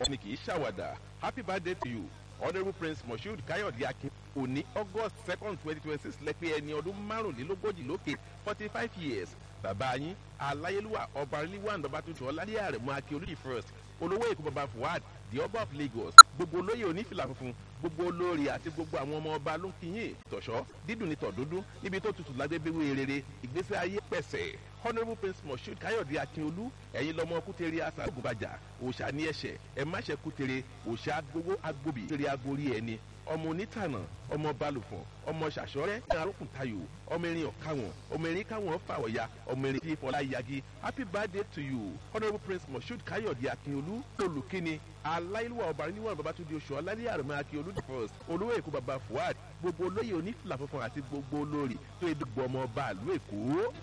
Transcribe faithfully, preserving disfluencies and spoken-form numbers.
ni kì í ṣàwàdà. Happy birthday to you Honourable Prince Moshood Kayode Akin. Òní August second twenty twenty six lẹ́pẹ́ ẹni ọdún márùnlélógójì lókè forty five years. Bàbá yín aláyélúwà ọba rilwan babatunde ọládé àrẹ̀mú akíolú the first olówó èkó baba Fuad the ọba of Lagos. Gbogbo olóyè onífìlà funfun gbogbo olórí àti gbogbo àwọn ọmọ ọba ló ń kíyìn tọ̀ṣọ́ dídùn ní tọ̀dúndún níbi tó tutù lágbébéwé rere ìgbésí ayé pẹ̀sẹ̀. Honourable Prince Moshood Kayode Akinolu ẹ̀yin lọ́mọ kútere asa ògùnbàjà òòṣà ní ẹ̀ṣẹ̀ ẹ̀ má ṣe kútere òòṣà agbowó agbóbi kútere agorí ẹni ọmọ onítànà ọmọ balùfọ̀n ọmọ ṣàṣọrẹ́ arókùn tayò ọmọ erin ọ̀káwọn ọmọ erin káwọn fàwọ̀ya ọmọ erin tí fọlá yagi. Happy birthday to you Honourable Prince Moshood Kayode Akinolu olùkíni aláìlúwà ọba níwọ̀n babatunde oṣù ọlálẹ́ àrùn akíolú the first olówó èkó baba Fuad gbogbo olóyè onífìlà funfun àti gbogbo olórí tó ebi gbọmọ ọba àlú èkó.